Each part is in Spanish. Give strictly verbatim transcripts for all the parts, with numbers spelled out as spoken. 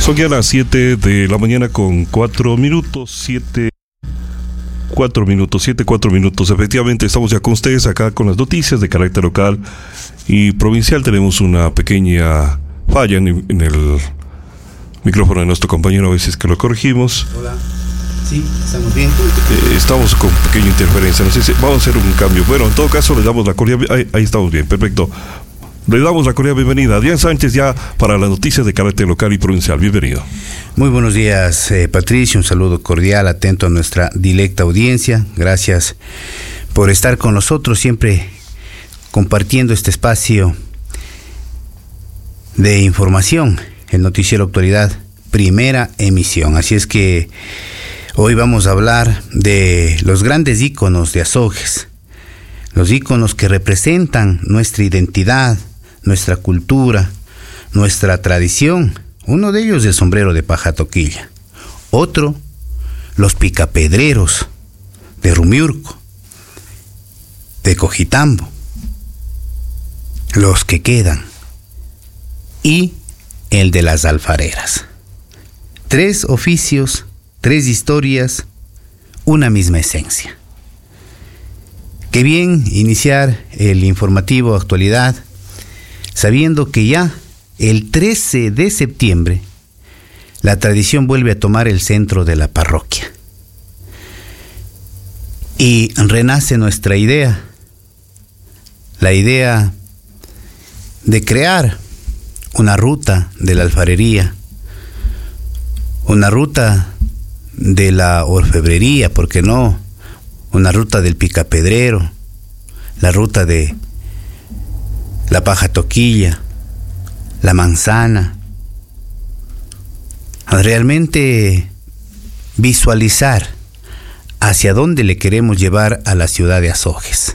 Son ya las siete de la mañana con cuatro minutos, siete, cuatro minutos, siete, cuatro minutos. Efectivamente, estamos ya con ustedes acá con las noticias de carácter local y provincial. Tenemos una pequeña falla en, en el micrófono de nuestro compañero, a veces que lo corregimos. Hola. Sí, estamos bien. Eh, estamos con pequeña interferencia. No sé si vamos a hacer un cambio. Bueno, en todo caso, le damos la cordial. Ahí, ahí estamos bien, perfecto. Le damos la cordial bienvenida a Adrián Sánchez ya para las noticias de carácter local y provincial. Bienvenido. Muy buenos días, eh, Patricio. Un saludo cordial, atento a nuestra directa audiencia. Gracias por estar con nosotros, siempre compartiendo este espacio de información, el Noticiero Actualidad, primera emisión. Así es que hoy vamos a hablar de los grandes íconos de Azogues, los íconos que representan nuestra identidad, nuestra cultura, nuestra tradición. Uno de ellos el sombrero de paja toquilla, otro los picapedreros de Rumiurco, de Cojitambo, los que quedan, y el de las alfareras. Tres oficios, tres historias, una misma esencia. Qué bien iniciar el informativo Actualidad sabiendo que ya el trece de septiembre la tradición vuelve a tomar el centro de la parroquia y renace nuestra idea, la idea de crear una ruta de la alfarería, una ruta de la orfebrería, ¿por qué no? Una ruta del picapedrero, la ruta de la paja toquilla, la manzana. Realmente visualizar hacia dónde le queremos llevar a la ciudad de Azogues.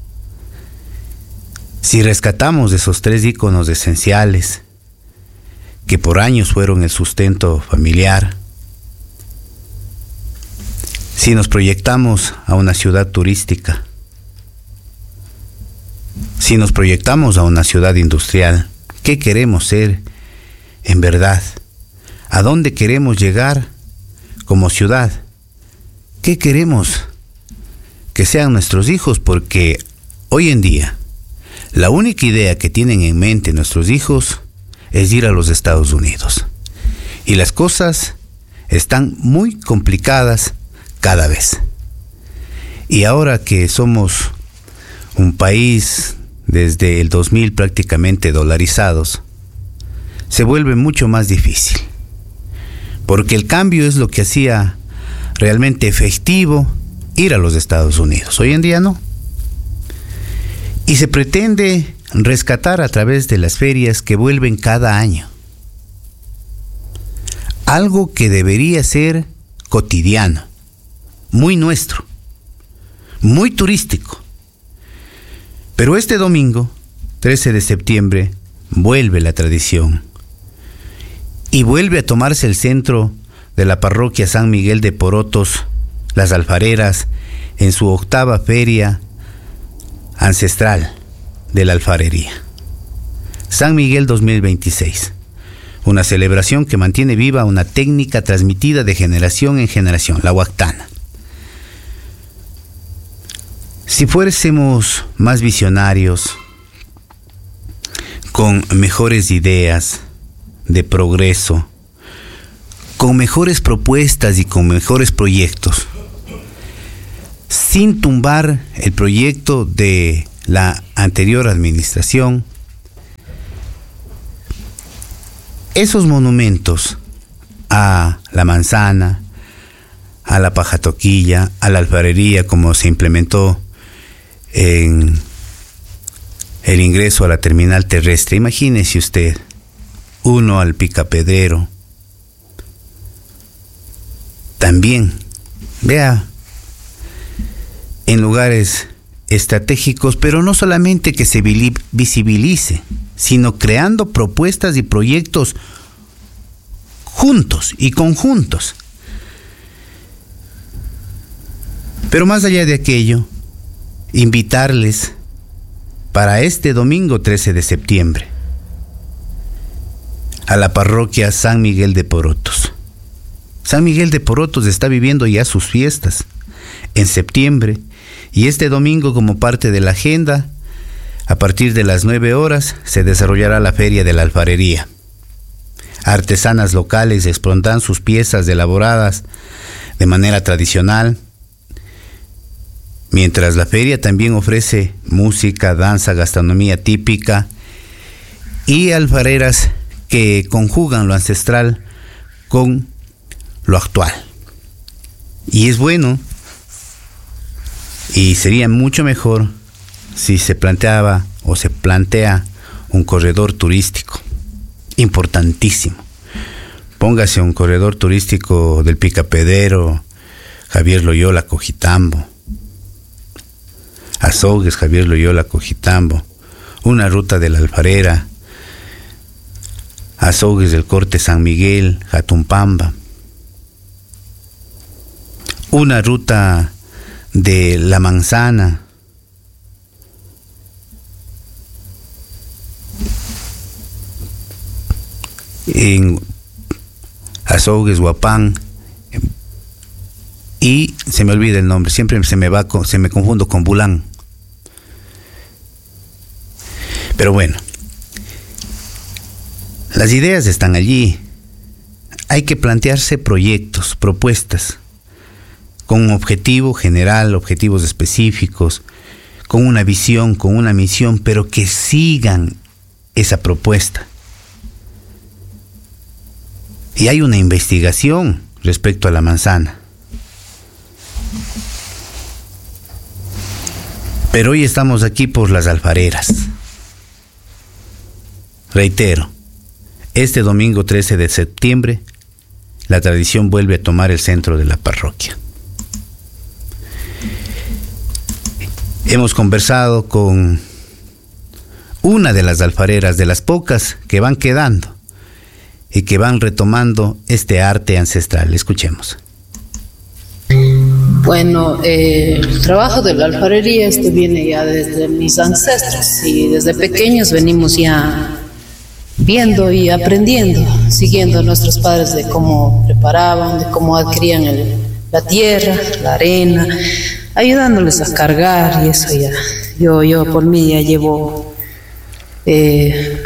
Si rescatamos esos tres íconos esenciales que por años fueron el sustento familiar, si nos proyectamos a una ciudad turística, si nos proyectamos a una ciudad industrial, ¿qué queremos ser en verdad? ¿A dónde queremos llegar como ciudad? ¿Qué queremos que sean nuestros hijos? Porque hoy en día la única idea que tienen en mente nuestros hijos es ir a los Estados Unidos. Y las cosas están muy complicadas cada vez. Y ahora que somos un país desde el dos mil prácticamente dolarizados, se vuelve mucho más difícil. Porque el cambio es lo que hacía realmente efectivo ir a los Estados Unidos. Hoy en día no. Y se pretende rescatar a través de las ferias que vuelven cada año. Algo que debería ser cotidiano, muy nuestro, muy turístico. Pero este domingo, trece de septiembre, vuelve la tradición. Y vuelve a tomarse el centro de la parroquia San Miguel de Porotos, las alfareras, en su octava feria ancestral de la alfarería. San Miguel dos mil veintiséis. Una celebración que mantiene viva una técnica transmitida de generación en generación, la huactana. Si fuésemos más visionarios, con mejores ideas de progreso, con mejores propuestas y con mejores proyectos, sin tumbar el proyecto de la anterior administración, esos monumentos a la manzana, a la paja toquilla, a la alfarería, como se implementó en el ingreso a la terminal terrestre. Imagínese usted, uno al picapedrero. También, vea, en lugares estratégicos, pero no solamente que se visibilice, sino creando propuestas y proyectos juntos y conjuntos. Pero más allá de aquello, invitarles para este domingo trece de septiembre a la parroquia San Miguel de Porotos. San Miguel de Porotos está viviendo ya sus fiestas en septiembre, y este domingo, como parte de la agenda, a partir de las nueve horas se desarrollará la Feria de la Alfarería. Artesanas locales expondrán sus piezas elaboradas de manera tradicional, mientras la feria también ofrece música, danza, gastronomía típica y alfareras que conjugan lo ancestral con lo actual. Y es bueno, y sería mucho mejor si se planteaba o se plantea un corredor turístico importantísimo. Póngase un corredor turístico del Picapedero, Javier Loyola, Cojitambo, Azogues, Javier Loyola, Cojitambo, una ruta de la Alfarera, Azogues del Corte San Miguel, Jatumpamba, una ruta de La Manzana, en Azogues, Huapán, y se me olvida el nombre, siempre se me va, se me confundo con Bulán. Pero bueno, las ideas están allí. Hay que plantearse proyectos, propuestas, con un objetivo general, objetivos específicos, con una visión, con una misión, pero que sigan esa propuesta. Y hay una investigación respecto a la manzana. Pero hoy estamos aquí por las alfareras. Reitero, este domingo trece de septiembre, la tradición vuelve a tomar el centro de la parroquia. Hemos conversado con una de las alfareras, de las pocas que van quedando y que van retomando este arte ancestral. Escuchemos. Bueno, eh, el trabajo de la alfarería este viene ya desde mis ancestros, y desde pequeños venimos ya viendo y aprendiendo, siguiendo a nuestros padres de cómo preparaban, de cómo adquirían el, la tierra, la arena, ayudándoles a cargar, y eso ya, yo, yo por mí ya llevo eh,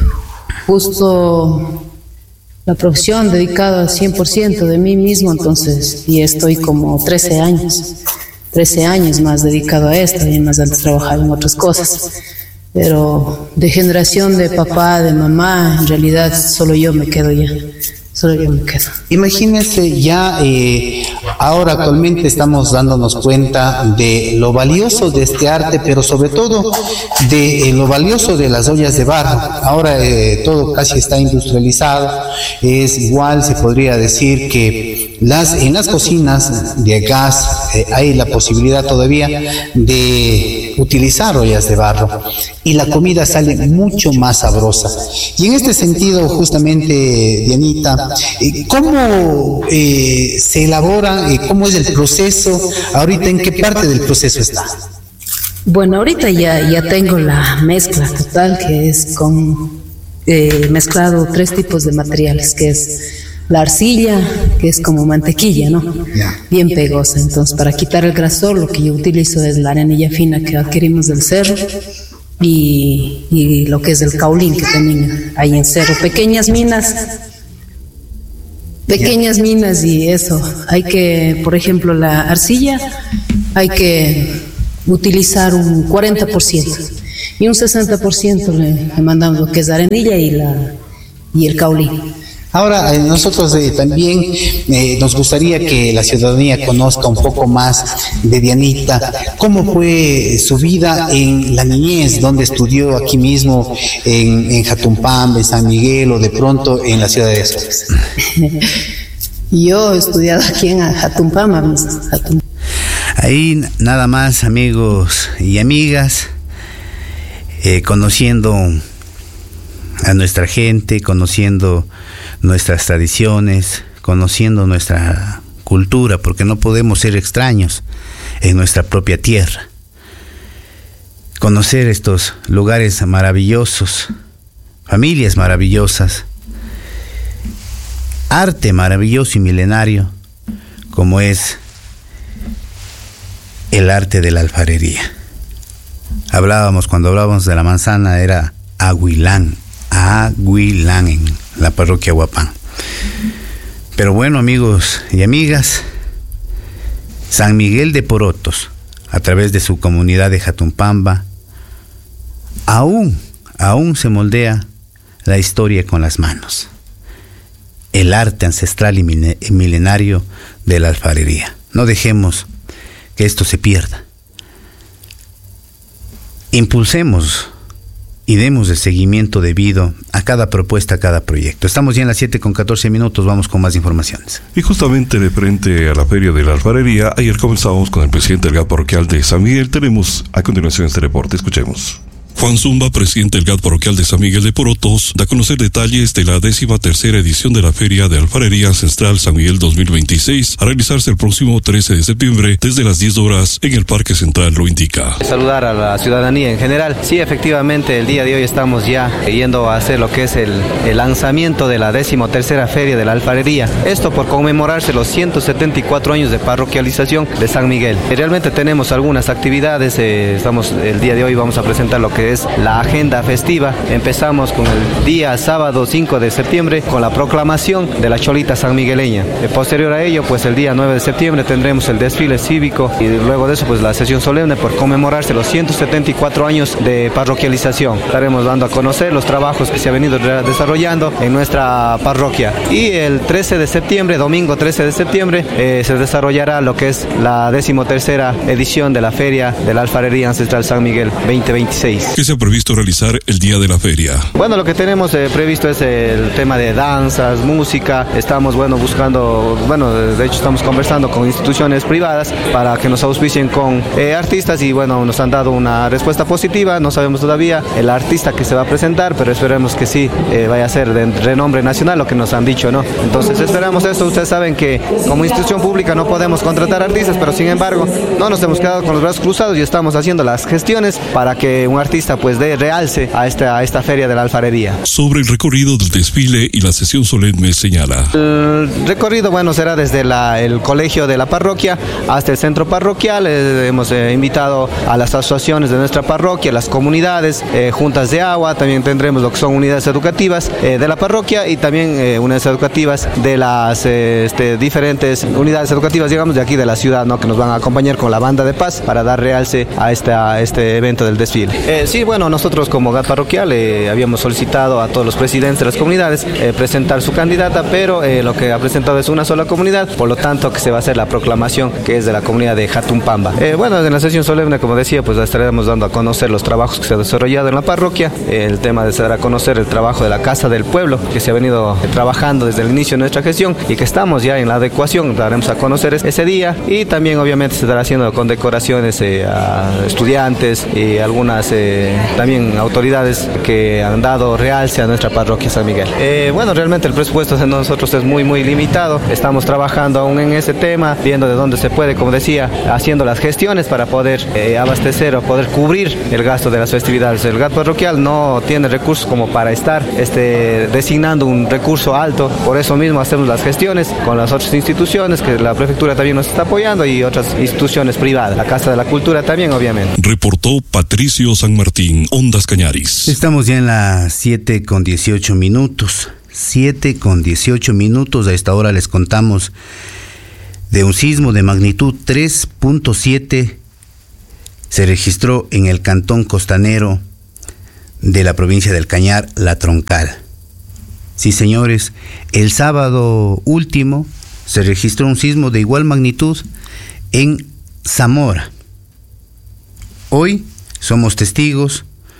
justo la profesión dedicada al cien por ciento de mí mismo, entonces, y estoy como trece años, trece años más dedicado a esto, y más antes trabajaba en otras cosas, pero de generación de papá, de mamá, en realidad solo yo me quedo ya, solo yo me quedo. Imagínense ya, eh, ahora actualmente estamos dándonos cuenta de lo valioso de este arte, pero sobre todo de eh, lo valioso de las ollas de barro. Ahora eh, todo casi está industrializado, es igual, se podría decir que las en las cocinas de gas eh, hay la posibilidad todavía de utilizar ollas de barro, y la comida sale mucho más sabrosa. Y en este sentido, justamente, Dianita, eh, ¿cómo eh, se elabora, eh, cómo es el proceso? Ahorita, ¿en qué parte del proceso está? Bueno, ahorita ya, ya tengo la mezcla total, que es con eh, mezclado tres tipos de materiales, que es la arcilla, que es como mantequilla, ¿no? Bien pegosa. Entonces, para quitar el grasor, lo que yo utilizo es la arenilla fina que adquirimos del cerro, y, y lo que es el caulín que también hay en cerro. Pequeñas minas, pequeñas minas, y eso. Hay que, por ejemplo, la arcilla, hay que utilizar un cuarenta por ciento, y un sesenta por ciento le, le mandamos lo que es arenilla y, la, y el caulín. Ahora, eh, nosotros eh, también eh, nos gustaría que la ciudadanía conozca un poco más de Dianita. ¿Cómo fue su vida en la niñez? ¿Dónde estudió? ¿Aquí mismo en, en Jatumpamba, en San Miguel, o de pronto en la ciudad de Azogues? Yo he estudiado aquí en Jatumpamba mismo. Ahí nada más, amigos y amigas, eh, conociendo a nuestra gente, conociendo nuestras tradiciones, conociendo nuestra cultura, porque no podemos ser extraños en nuestra propia tierra. Conocer estos lugares maravillosos, familias maravillosas, arte maravilloso y milenario como es el arte de la alfarería. Hablábamos, cuando hablábamos de la manzana, era Aguilán, Aguilán en la parroquia Huapán. Pero bueno, amigos y amigas, San Miguel de Porotos, a través de su comunidad de Jatumpamba, aún, aún se moldea la historia con las manos. El arte ancestral y milenario de la alfarería. No dejemos que esto se pierda. Impulsemos y demos el seguimiento debido a cada propuesta, a cada proyecto. Estamos ya en las siete con catorce minutos, vamos con más informaciones. Y justamente de frente a la Feria de la Alfarería, ayer comenzamos con el presidente del G A T parroquial de San Miguel. Tenemos a continuación este reporte, escuchemos. Juan Zumba, presidente del G A T parroquial de San Miguel de Porotos, da a conocer detalles de la décima tercera edición de la Feria de Alfarería Ancestral San Miguel dos mil veintiséis, a realizarse el próximo trece de septiembre desde las diez horas en el Parque Central, lo indica. Saludar a la ciudadanía en general. Sí, efectivamente, el día de hoy estamos ya yendo a hacer lo que es el, el lanzamiento de la décima tercera Feria de la Alfarería. Esto por conmemorarse los ciento setenta y cuatro años de parroquialización de San Miguel. Realmente tenemos algunas actividades, eh, estamos el día de hoy vamos a presentar lo que es la agenda festiva. Empezamos con el día sábado cinco de septiembre con la proclamación de la Cholita sanmigueleña. Eh, posterior a ello, pues el día nueve de septiembre tendremos el desfile cívico y luego de eso pues la sesión solemne por conmemorarse los ciento setenta y cuatro años de parroquialización. Estaremos dando a conocer los trabajos que se han venido desarrollando en nuestra parroquia. Y el trece de septiembre, domingo trece de septiembre, eh, se desarrollará lo que es la decimotercera edición de la Feria de la Alfarería Ancestral San Miguel veinte veintiséis. ¿Qué se ha previsto realizar el día de la feria? Bueno, lo que tenemos eh, previsto es el tema de danzas, música. Estamos, bueno, buscando, bueno, de hecho estamos conversando con instituciones privadas para que nos auspicien con eh, artistas y, bueno, nos han dado una respuesta positiva. No sabemos todavía el artista que se va a presentar, pero esperemos que sí eh, vaya a ser de renombre nacional, lo que nos han dicho, ¿no? Entonces esperamos esto. Ustedes saben que como institución pública no podemos contratar artistas, pero sin embargo no nos hemos quedado con los brazos cruzados y estamos haciendo las gestiones para que un artista pues de realce a esta, a esta Feria de la Alfarería. Sobre el recorrido del desfile y la sesión solemne señala. El recorrido, bueno, será desde la, el colegio de la parroquia hasta el centro parroquial. Eh, hemos eh, invitado a las asociaciones de nuestra parroquia, las comunidades, eh, juntas de agua, también tendremos lo que son unidades educativas eh, de la parroquia y también eh, unidades educativas de las eh, este, diferentes unidades educativas, digamos, de aquí de la ciudad, ¿no? Que nos van a acompañar con la banda de paz para dar realce a, esta, a este evento del desfile. Eh, Sí, bueno, nosotros como G A T parroquial eh, habíamos solicitado a todos los presidentes de las comunidades eh, presentar su candidata, pero eh, lo que ha presentado es una sola comunidad, por lo tanto que se va a hacer la proclamación que es de la comunidad de Jatumpamba. Eh, bueno, en la sesión solemne, como decía, pues estaremos dando a conocer los trabajos que se han desarrollado en la parroquia, eh, el tema de dar a conocer el trabajo de la Casa del Pueblo, que se ha venido eh, trabajando desde el inicio de nuestra gestión y que estamos ya en la adecuación, daremos a conocer ese día y también obviamente se estará haciendo con decoraciones eh, a estudiantes y algunas eh, también autoridades que han dado realce a nuestra parroquia San Miguel. Eh, bueno, realmente el presupuesto de nosotros es muy muy limitado, estamos trabajando aún en ese tema, viendo de dónde se puede, como decía, haciendo las gestiones para poder eh, abastecer o poder cubrir el gasto de las festividades. El G A T parroquial no tiene recursos como para estar este, designando un recurso alto, por eso mismo hacemos las gestiones con las otras instituciones, que la prefectura también nos está apoyando y otras instituciones privadas, la Casa de la Cultura también, obviamente. Reportó Patricio San Martín, Ondas Cañaris. Estamos ya en las siete con dieciocho minutos. siete con dieciocho minutos. A esta hora les contamos de un sismo de magnitud tres punto siete. Se registró en el cantón costanero de la provincia del Cañar, La Troncal. Sí, señores, el sábado último se registró un sismo de igual magnitud en Zamora. Hoy somos testigos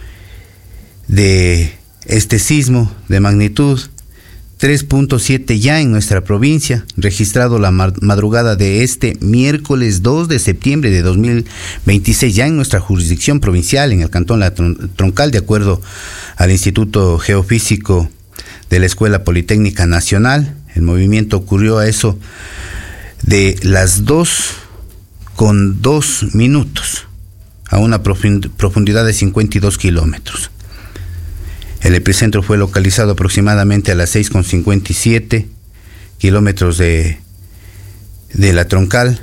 de este sismo de magnitud tres punto siete ya en nuestra provincia, registrado la madrugada de este miércoles dos de septiembre de dos mil veintiséis, ya en nuestra jurisdicción provincial, en el cantón La Troncal, de acuerdo al Instituto Geofísico de la Escuela Politécnica Nacional. El movimiento ocurrió a eso de las dos con dos minutos, a una profundidad de cincuenta y dos kilómetros. El epicentro fue localizado aproximadamente a las seis con cincuenta y siete kilómetros de, de la troncal.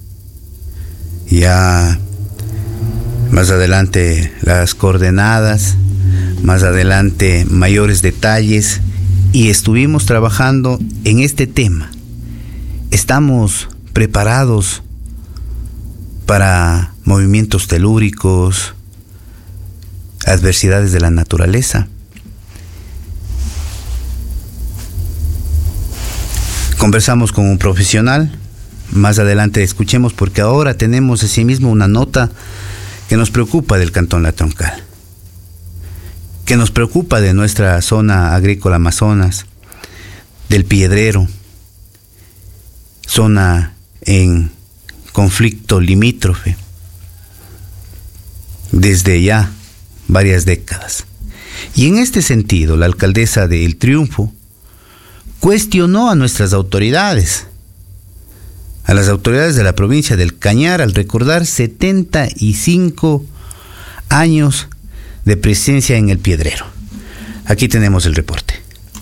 Ya más adelante las coordenadas, más adelante mayores detalles, y estuvimos trabajando en este tema. Estamos preparados para movimientos telúricos, adversidades de la naturaleza. Conversamos con un profesional, más adelante escuchemos, porque ahora tenemos asimismo una nota que nos preocupa del Cantón La Troncal, que nos preocupa de nuestra zona agrícola Amazonas, del Piedrero, zona en conflicto limítrofe desde ya varias décadas. Y en este sentido, la alcaldesa de El Triunfo cuestionó a nuestras autoridades, a las autoridades de la provincia del Cañar, al recordar setenta y cinco años de presencia en el Piedrero. Aquí tenemos el reporte.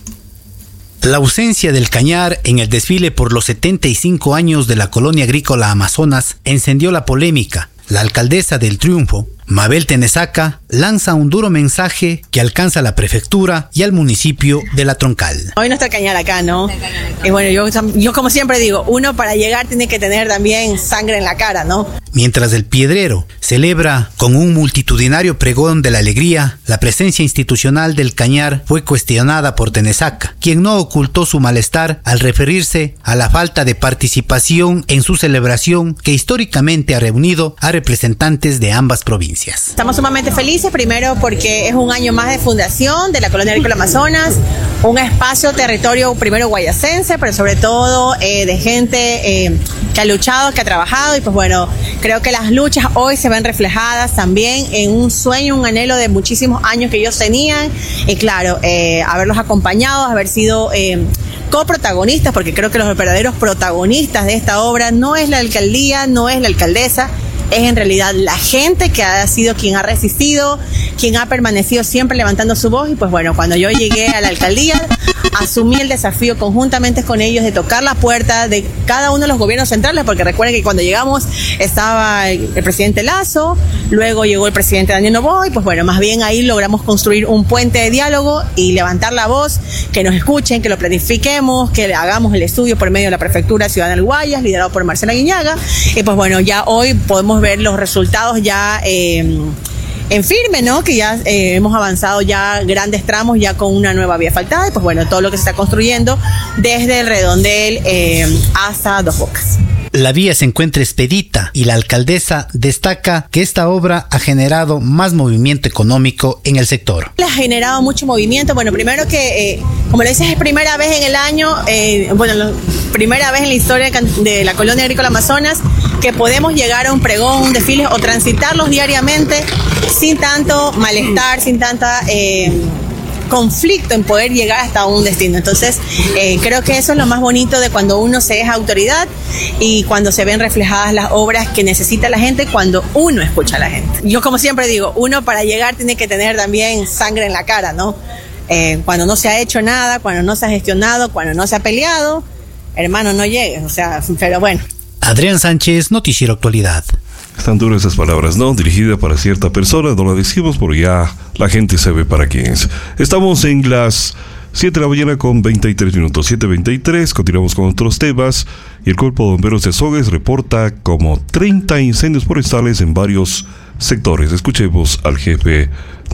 La ausencia del Cañar en el desfile por los setenta y cinco años de la colonia agrícola Amazonas encendió la polémica. La alcaldesa del Triunfo, Mabel Tenesaca, lanza un duro mensaje que alcanza a la prefectura y al municipio de La Troncal. Hoy no está el Cañar acá, ¿no? Y bueno, yo, yo como siempre digo, uno para llegar tiene que tener también sangre en la cara, ¿no? Mientras el Piedrero celebra con un multitudinario pregón de la alegría, la presencia institucional del Cañar fue cuestionada por Tenesaca, quien no ocultó su malestar al referirse a la falta de participación en su celebración que históricamente ha reunido a representantes de ambas provincias. Estamos sumamente felices, primero porque es un año más de fundación de la Colonia Agrícola Amazonas, un espacio, territorio primero guayacense, pero sobre todo eh, de gente eh, que ha luchado, que ha trabajado, y pues bueno, creo que las luchas hoy se ven reflejadas también en un sueño, un anhelo de muchísimos años que ellos tenían, y claro, eh, haberlos acompañado, haber sido eh, coprotagonistas, porque creo que los verdaderos protagonistas de esta obra no es la alcaldía, no es la alcaldesa, es en realidad la gente que ha sido quien ha resistido, quien ha permanecido siempre levantando su voz. Y pues bueno, cuando yo llegué a la alcaldía, asumí el desafío conjuntamente con ellos de tocar la puerta de cada uno de los gobiernos centrales, porque recuerden que cuando llegamos estaba el, el presidente Lasso, luego llegó el presidente Daniel Noboa, y pues bueno, más bien ahí logramos construir un puente de diálogo y levantar la voz, que nos escuchen, que lo planifiquemos, que hagamos el estudio por medio de la Prefectura Ciudadana del Guayas, liderado por Marcela Guiñaga, y pues bueno, ya hoy podemos ver los resultados ya eh, en firme, ¿no? Que ya eh, hemos avanzado ya grandes tramos ya con una nueva vía asfaltada, y pues bueno, todo lo que se está construyendo desde el Redondel eh, hasta Dos Bocas. La vía se encuentra expedita y la alcaldesa destaca que esta obra ha generado más movimiento económico en el sector. Ha generado mucho movimiento. Bueno, primero que, eh, como le dices, es primera vez en el año, eh, bueno, la primera vez en la historia de la Colonia Agrícola Amazonas que podemos llegar a un pregón, un desfile o transitarlos diariamente sin tanto malestar, sin tanta... Eh, conflicto en poder llegar hasta un destino. Entonces, eh, creo que eso es lo más bonito de cuando uno se es autoridad y cuando se ven reflejadas las obras que necesita la gente, cuando uno escucha a la gente. Yo como siempre digo, uno para llegar tiene que tener también sangre en la cara, ¿no? Eh, cuando no se ha hecho nada, cuando no se ha gestionado, cuando no se ha peleado, hermano, no llegues, o sea, pero bueno. Adrián Sánchez, Noticiero Actualidad. Están duras esas palabras, ¿no? Dirigida para cierta persona, no la decimos porque ya la gente sabe para quién es. Estamos en las siete de la mañana con veintitrés minutos, siete veintitrés, continuamos con otros temas, y el Cuerpo de Bomberos de Azogues reporta como treinta incendios forestales en varios sectores. Escuchemos al jefe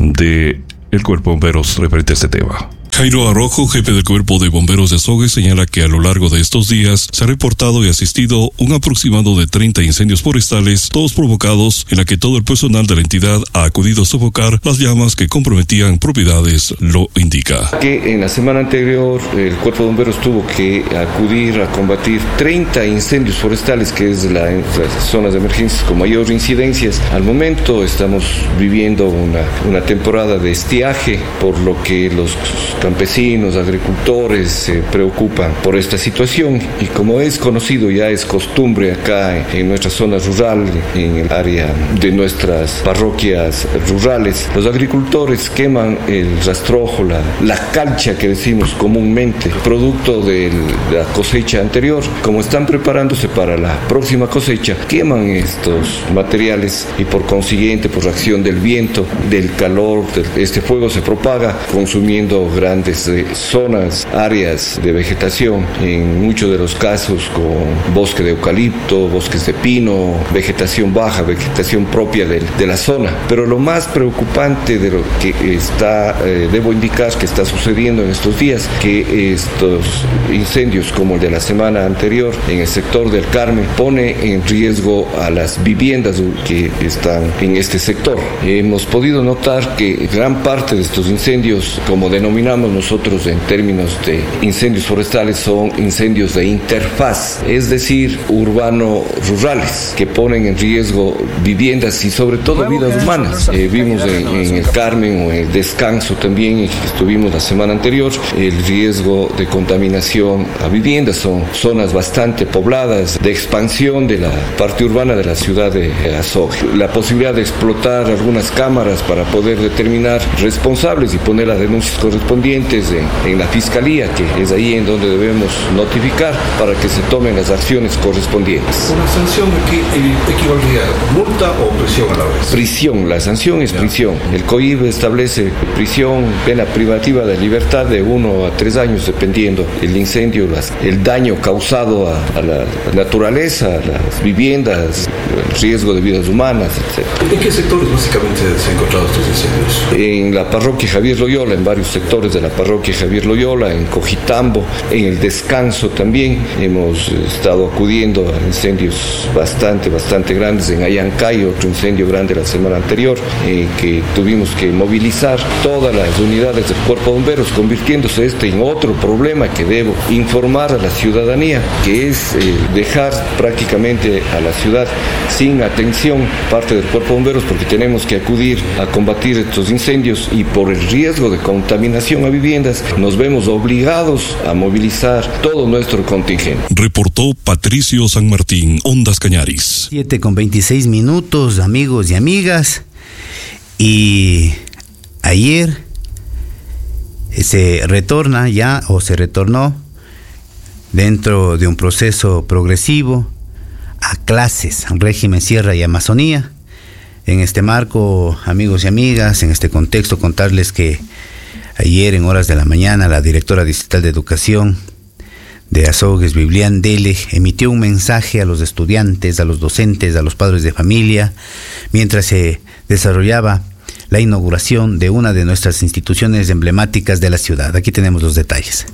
de el Cuerpo de Bomberos referente a este tema. Jairo Arrojo, jefe del Cuerpo de Bomberos de Azogues, señala que a lo largo de estos días se ha reportado y asistido un aproximado de treinta incendios forestales, todos provocados, en la que todo el personal de la entidad ha acudido a sofocar las llamas que comprometían propiedades, lo indica. Que en la semana anterior el Cuerpo de Bomberos tuvo que acudir a combatir treinta incendios forestales, que es la, las zonas de emergencias con mayor incidencias. Al momento estamos viviendo una, una temporada de estiaje, por lo que los campesinos, agricultores se preocupan por esta situación y como es conocido, ya es costumbre acá en, en nuestra zona rural, en el área de nuestras parroquias rurales, los agricultores queman el rastrojo, la, la calcha que decimos comúnmente, producto de la cosecha anterior. Como están preparándose para la próxima cosecha, queman estos materiales y por consiguiente, por acción del viento, del calor, este fuego se propaga consumiendo grandes eh, zonas, áreas de vegetación, en muchos de los casos con bosque de eucalipto, bosques de pino, vegetación baja, vegetación propia de, de la zona. Pero lo más preocupante de lo que está, eh, debo indicar que está sucediendo en estos días, que estos incendios como el de la semana anterior en el sector del Carmen pone en riesgo a las viviendas que están en este sector. Hemos podido notar que gran parte de estos incendios, como denominamos nosotros en términos de incendios forestales, son incendios de interfaz, es decir, urbano-rurales, que ponen en riesgo viviendas y sobre todo vidas humanas. Eh, vimos en, en el Carmen o en el Descanso también, estuvimos la semana anterior, el riesgo de contaminación a viviendas, son zonas bastante pobladas, de expansión de la parte urbana de la ciudad de Azogue. La posibilidad de explotar algunas cámaras para poder determinar responsables y poner las denuncias correspondientes en, en la fiscalía, que es ahí en donde debemos notificar para que se tomen las acciones correspondientes. ¿Una sanción aquí equivaldría a multa o prisión a la vez? Prisión, la sanción es prisión. El COIB establece prisión, pena privativa de libertad de uno a tres años, dependiendo el incendio, las, el daño causado a, a la naturaleza, a las viviendas, el riesgo de vidas humanas, etcétera. ¿En qué sectores básicamente se han encontrado estos incendios? En la parroquia Javier Loyola, en varios sectores de la parroquia Javier Loyola, en Cojitambo, en el Descanso también hemos estado acudiendo a incendios bastante, bastante grandes. En Ayancay, otro incendio grande la semana anterior, en que tuvimos que movilizar todas las unidades del Cuerpo de Bomberos, convirtiéndose este en otro problema que debo informar a la ciudadanía, que es eh, dejar prácticamente a la ciudad sin atención parte del Cuerpo de Bomberos, porque tenemos que acudir a combatir estos incendios y por el riesgo de contaminación a viviendas nos vemos obligados a movilizar todo nuestro contingente. Reportó Patricio San Martín, Ondas Cañaris. siete con veintiséis minutos, amigos y amigas. Y ayer se retorna ya, o se retornó, dentro de un proceso progresivo, a clases, régimen Sierra y Amazonía. En este marco, amigos y amigas, en este contexto, contarles que ayer en horas de la mañana la directora distrital de educación de Azogues, Vivian Dele, emitió un mensaje a los estudiantes, a los docentes, a los padres de familia, mientras se desarrollaba la inauguración de una de nuestras instituciones emblemáticas de la ciudad. Aquí tenemos los detalles.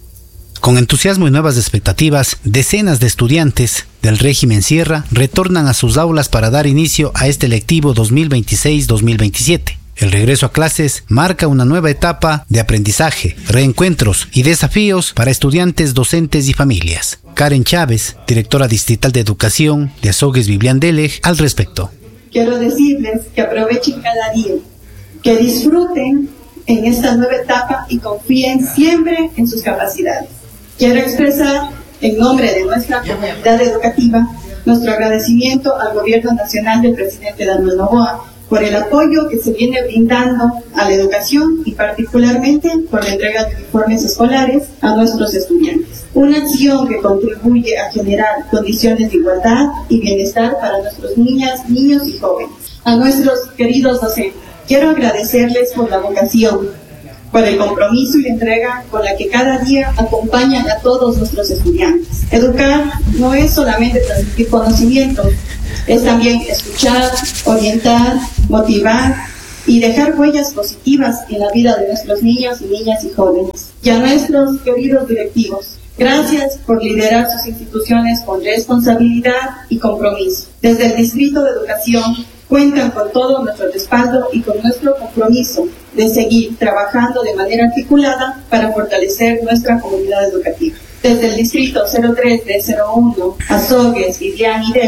Con entusiasmo y nuevas expectativas, decenas de estudiantes del régimen Sierra retornan a sus aulas para dar inicio a este lectivo dos mil veintiséis dos mil veintisiete. El regreso a clases marca una nueva etapa de aprendizaje, reencuentros y desafíos para estudiantes, docentes y familias. Karen Chávez, directora distrital de educación de Azogues Vivian Dele, al respecto. Quiero decirles que aprovechen cada día, que disfruten en esta nueva etapa y confíen siempre en sus capacidades. Quiero expresar, en nombre de nuestra comunidad educativa, nuestro agradecimiento al Gobierno Nacional del presidente Daniel Noboa por el apoyo que se viene brindando a la educación y particularmente por la entrega de uniformes escolares a nuestros estudiantes. Una acción que contribuye a generar condiciones de igualdad y bienestar para nuestros niñas, niños y jóvenes. A nuestros queridos docentes, quiero agradecerles por la vocación, por el compromiso y la entrega con la que cada día acompañan a todos nuestros estudiantes. Educar no es solamente transmitir conocimientos, es también escuchar, orientar, motivar y dejar huellas positivas en la vida de nuestros niños y niñas y jóvenes. Y a nuestros queridos directivos, gracias por liderar sus instituciones con responsabilidad y compromiso. Desde el Distrito de Educación cuentan con todo nuestro respaldo y con nuestro compromiso de seguir trabajando de manera articulada para fortalecer nuestra comunidad educativa. Desde el Distrito cero tres de cero uno, Azogues, Vivian y Dele,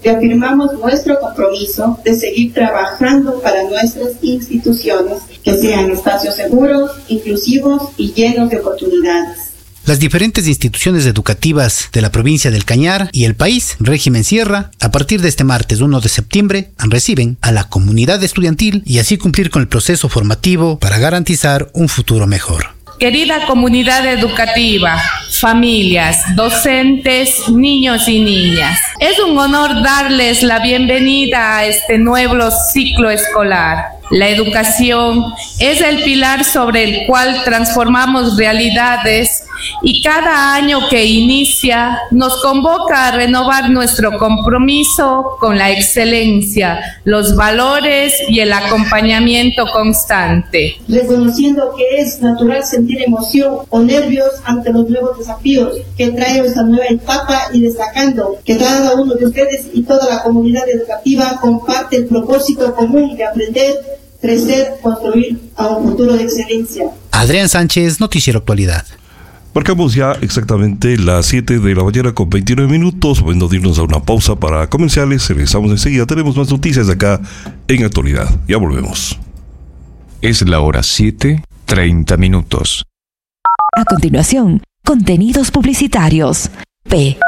reafirmamos nuestro compromiso de seguir trabajando para nuestras instituciones, que sean espacios seguros, inclusivos y llenos de oportunidades. Las diferentes instituciones educativas de la provincia del Cañar y el país, régimen Sierra, a partir de este martes uno de septiembre, reciben a la comunidad estudiantil y así cumplir con el proceso formativo para garantizar un futuro mejor. Querida comunidad educativa, familias, docentes, niños y niñas, es un honor darles la bienvenida a este nuevo ciclo escolar. La educación es el pilar sobre el cual transformamos realidades y cada año que inicia nos convoca a renovar nuestro compromiso con la excelencia, los valores y el acompañamiento constante. Reconociendo que es natural sentir emoción o nervios ante los nuevos desafíos que trae esta nueva etapa y destacando que cada uno de ustedes y toda la comunidad educativa comparte el propósito común de aprender, crecer, construir a un futuro de excelencia. Adrián Sánchez, Noticiero Actualidad. Marcamos ya exactamente las siete de la mañana con veintinueve minutos. Bueno, de irnos a una pausa para comerciales. Regresamos enseguida. Tenemos más noticias de acá en Actualidad. Ya volvemos. Es la hora siete, treinta minutos. A continuación, contenidos publicitarios. P.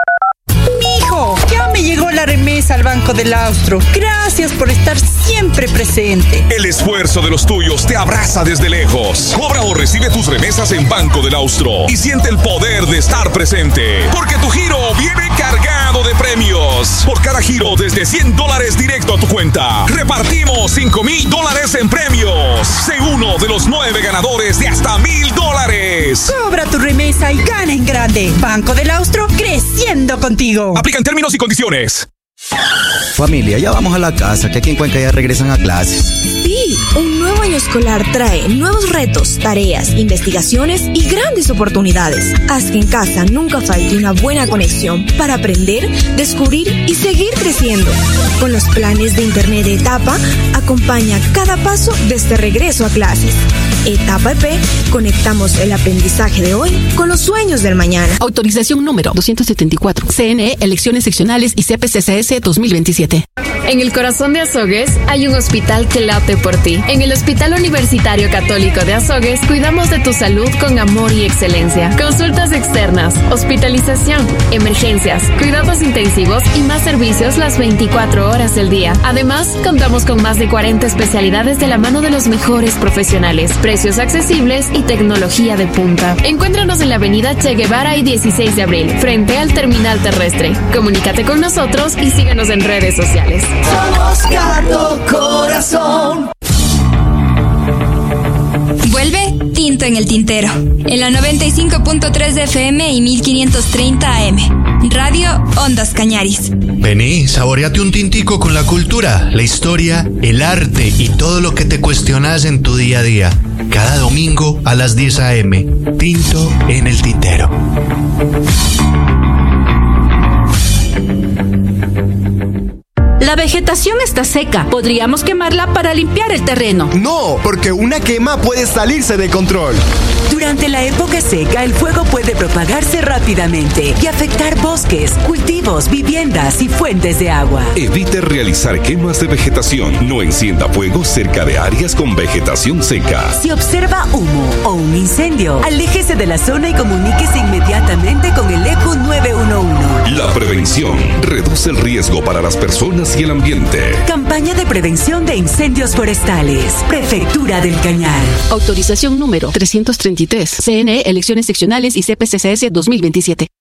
Hijo, ya me llegó la remesa al Banco del Austro. Gracias por estar siempre presente. El esfuerzo de los tuyos te abraza desde lejos. Cobra o recibe tus remesas en Banco del Austro y siente el poder de estar presente. Porque tu giro viene cargado de premios. Por cada giro desde cien dólares directo a tu cuenta. Repartimos cinco mil dólares en premios. Sé uno de los nueve ganadores de hasta mil dólares. Cobra tu remesa y gana en grande. Banco del Austro, creciendo contigo. Aplican términos y condiciones. Familia, ya vamos a la casa, que aquí en Cuenca ya regresan a clases. Sí, un nuevo año escolar trae nuevos retos, tareas, investigaciones y grandes oportunidades. Haz que en casa nunca falte una buena conexión para aprender, descubrir y seguir creciendo. Con los planes de Internet de Etapa, acompaña cada paso de este regreso a clases. Etapa E P, conectamos el aprendizaje de hoy con los sueños del mañana. Autorización número doscientos setenta y cuatro. C N E, elecciones seccionales y C P C C S dos mil veintisiete. En el corazón de Azogues hay un hospital que late por ti. En el Hospital Universitario Católico de Azogues cuidamos de tu salud con amor y excelencia. Consultas externas, hospitalización, emergencias, cuidados intensivos y más servicios las veinticuatro horas del día. Además, contamos con más de cuarenta especialidades de la mano de los mejores profesionales, precios accesibles y tecnología de punta. Encuéntranos en la avenida Che Guevara y dieciséis de abril, frente al terminal terrestre. Comunícate con nosotros y síguenos en redes sociales. Somos Gato Corazón. Vuelve Tinto en el Tintero, en la noventa y cinco punto tres de F M y mil quinientos treinta A M. Radio Ondas Cañaris. Vení, saboreate un tintico con la cultura, la historia, el arte y todo lo que te cuestionas en tu día a día. Cada domingo a las diez A M. Tinto en el Tintero. La vegetación está seca. Podríamos quemarla para limpiar el terreno. No, porque una quema puede salirse de control. Durante la época seca, el fuego puede propagarse rápidamente y afectar bosques, cultivos, viviendas y fuentes de agua. Evite realizar quemas de vegetación. No encienda fuego cerca de áreas con vegetación seca. Si observa humo o un incendio, aléjese de la zona y comuníquese inmediatamente con el E Q nueve uno uno. La prevención reduce el riesgo para las personas y el ambiente. Campaña de prevención de incendios forestales. Prefectura del Cañar. Autorización número trescientos treinta y tres. C N E, elecciones seccionales y C P C C S dos mil veintisiete.